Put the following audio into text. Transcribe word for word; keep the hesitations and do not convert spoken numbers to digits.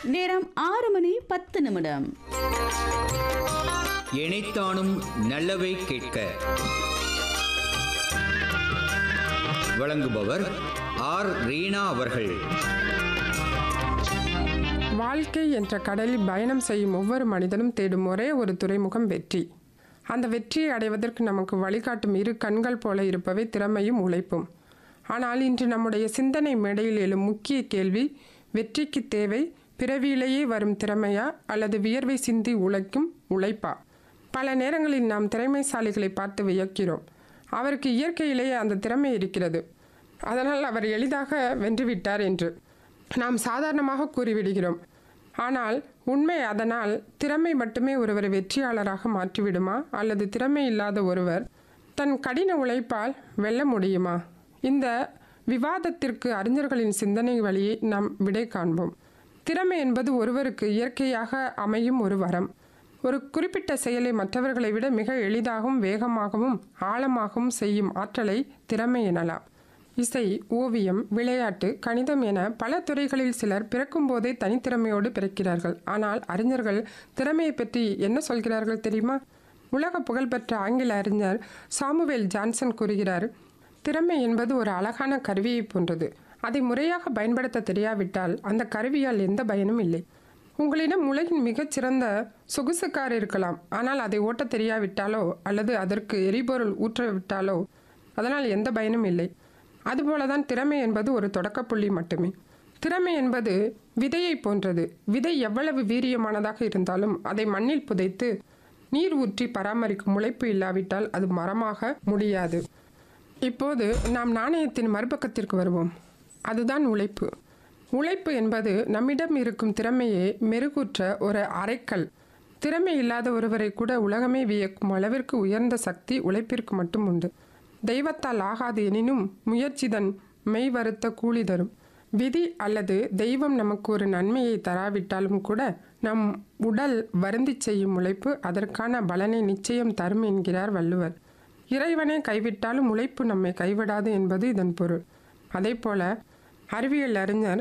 நேரம் ஆறு மணி பத்து நிமிடம். இணைத்தானும் நல்லவை கேட்க வழங்குபவர் ஆர் ரீனா அவர்கள். வாழ்க்கை என்ற கடலில் பயணம் செய்யும் ஒவ்வொரு மனிதனும் தேடும் ஒரே ஒரு துறைமுகம் வெற்றி. அந்த வெற்றியை அடைவதற்கு நமக்கு வழிகாட்டும் இரு கண்கள் போல இருப்பவை திறமையும் உழைப்பும். ஆனால் இன்று நம்முடைய சிந்தனை மேடையில் எழும் முக்கிய கேள்வி, வெற்றிக்கு தேவை பிறவியிலேயே வரும் திறமையா அல்லது வியர்வை சிந்தி உழைக்கும் உழைப்பா? பல நேரங்களில் நாம் திறமைசாலிகளை பார்த்து வியக்கிறோம். அவருக்கு இயற்கையிலேயே அந்த திறமை இருக்கிறது, அதனால் அவர் எளிதாக வென்றுவிட்டார் என்று நாம் சாதாரணமாக கூறிவிடுகிறோம். ஆனால் உண்மை அதனால் திறமை மட்டுமே ஒருவரை வெற்றியாளராக மாற்றிவிடுமா, அல்லது திறமை இல்லாத ஒருவர் தன் கடின உழைப்பால் வெல்ல முடியுமா? இந்த விவாதத்திற்கு அறிஞர்களின் சிந்தனை வழியை நாம் விடை காண்போம். திறமை என்பது ஒருவருக்கு இயற்கையாக அமையும் ஒரு வரம். ஒரு குறிப்பிட்ட செயலை மற்றவர்களை விட மிக எளிதாகவும் வேகமாகவும் ஆழமாகவும் செய்யும் ஆற்றலை திறமை எனலாம். இசை, ஓவியம், விளையாட்டு, கணிதம் என பல துறைகளில் சிலர் பிறக்கும் போதே தனித்திறமையோடு பிறக்கிறார்கள். ஆனால் அறிஞர்கள் திறமையை பற்றி என்ன சொல்கிறார்கள் தெரியுமா? உலக புகழ்பெற்ற ஆங்கில அறிஞர் சாமுவேல் ஜான்சன் கூறுகிறார், திறமை என்பது ஒரு அழகான கருவியை போன்றது. அதை முறையாக பயன்படுத்த தெரியாவிட்டால் அந்த கருவியால் எந்த பயனும் இல்லை. உங்களிடம் உலகின் மிகச்சிறந்த சொகுசு கார் இருக்கலாம், ஆனால் அதை ஓட்ட தெரியாவிட்டாலோ அல்லது அதற்கு எரிபொருள் ஊற்றவிட்டாலோ அதனால் எந்த பயனும் இல்லை. அதுபோலதான் திறமை என்பது ஒரு தொடக்கப்புள்ளி மட்டுமே. திறமை என்பது விதையை போன்றது. விதை எவ்வளவு வீரியமானதாக இருந்தாலும் அதை மண்ணில் புதைத்து நீர் ஊற்றி பராமரிக்கும் உழைப்பு இல்லாவிட்டால் அது மரமாக முடியாது. இப்போது நாம் நாணயத்தின் மறுபக்கத்திற்கு வருவோம். அதுதான் உழைப்பு. உழைப்பு என்பது நம்மிடம் இருக்கும் திறமையை மெருகூற்ற ஒரு அரைக்கல். திறமை இல்லாத ஒருவரை கூட உலகமே வியக்கும் அளவிற்கு உயர்ந்த சக்தி உழைப்பிற்கு மட்டும் உண்டு. தெய்வத்தால் ஆகாது எனினும் முயற்சிதன் மெய் வருத்த கூலி தரும். விதி அல்லது தெய்வம் நமக்கு ஒரு நன்மையை தராவிட்டாலும் கூட நம் உடல் வருந்தி செய்யும் உழைப்பு அதற்கான பலனை நிச்சயம் தரும் என்கிறார் வள்ளுவர். இறைவனை கைவிட்டாலும் உழைப்பு நம்மை கைவிடாது என்பது இதன் பொருள். அதே போல அறிவியல் அறிஞர்